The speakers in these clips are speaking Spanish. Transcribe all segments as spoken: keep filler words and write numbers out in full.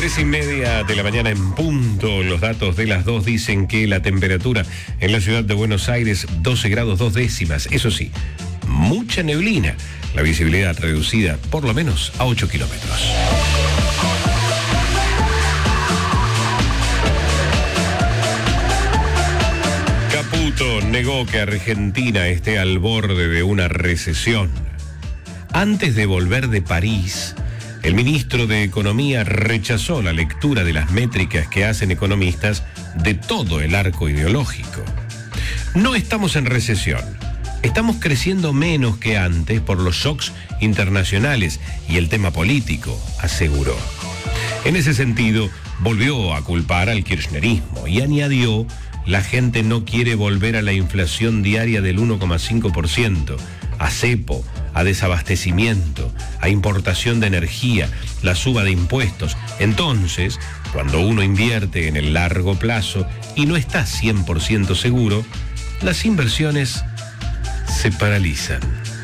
Tres y media de la mañana en punto. Los datos de las dos dicen que la temperatura en la ciudad de Buenos Aires, doce grados dos décimas. Eso sí, mucha neblina. La visibilidad reducida por lo menos a ocho kilómetros. Caputo negó que Argentina esté al borde de una recesión. Antes de volver de París, el ministro de Economía rechazó la lectura de las métricas que hacen economistas de todo el arco ideológico. No estamos en recesión. Estamos creciendo menos que antes por los shocks internacionales y el tema político, aseguró. En ese sentido, volvió a culpar al kirchnerismo y añadió: la gente no quiere volver a la inflación diaria del uno coma cinco por ciento, a cepo, a desabastecimiento, a importación de energía, la suba de impuestos. Entonces, cuando uno invierte en el largo plazo y no está cien por ciento seguro, las inversiones se paralizan.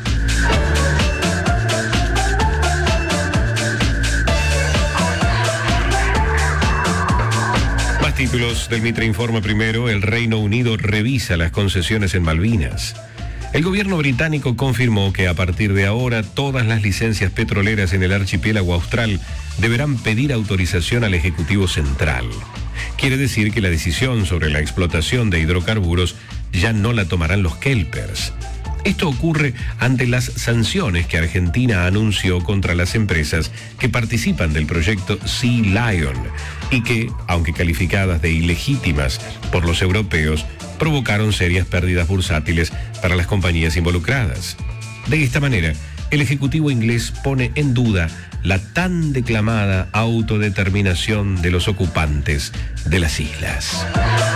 Más títulos del Mitre Informa primero. El Reino Unido revisa las concesiones en Malvinas. El gobierno británico confirmó que a partir de ahora todas las licencias petroleras en el archipiélago austral deberán pedir autorización al Ejecutivo Central. Quiere decir que la decisión sobre la explotación de hidrocarburos ya no la tomarán los kelpers. Esto ocurre ante las sanciones que Argentina anunció contra las empresas que participan del proyecto Sea Lion y que, aunque calificadas de ilegítimas por los europeos, provocaron serias pérdidas bursátiles para las compañías involucradas. De esta manera, el Ejecutivo inglés pone en duda la tan declamada autodeterminación de los ocupantes de las islas.